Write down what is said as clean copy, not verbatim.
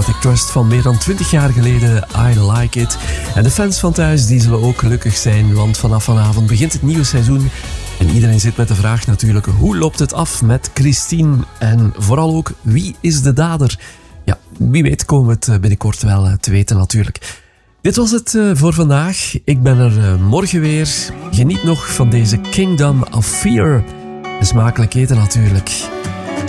Celtic Trust van meer dan 20 jaar geleden, I Like It. En de fans van thuis die zullen ook gelukkig zijn, want vanaf vanavond begint het nieuwe seizoen. En iedereen zit met de vraag natuurlijk, hoe loopt het af met Christine? En vooral ook, wie is de dader? Ja, wie weet komen we het binnenkort wel te weten natuurlijk. Dit was het voor vandaag. Ik ben er morgen weer. Geniet nog van deze Kingdom of Fear. Smakelijk eten natuurlijk.